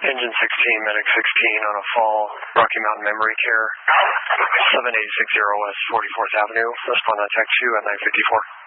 Engine 16, Medic 16 on a fall, Rocky Mountain Memory Care, 7860 West 44th Avenue. Respond on text you at 954.